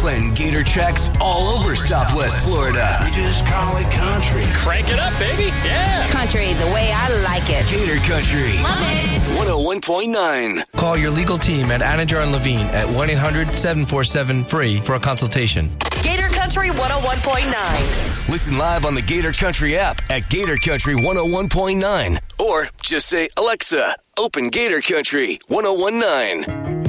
Playing Gator tracks all over Southwest Florida. We just call it country. Crank it up, baby. Yeah. Country the way I like it. Gator Country. Love it. 101.9. Call your legal team at Anidjar and Levine at 1-800-747-FREE for a consultation. Gator Country 101.9. Listen live on the Gator Country app at Gator Country 101.9. Or just say, Alexa, open Gator Country 101.9.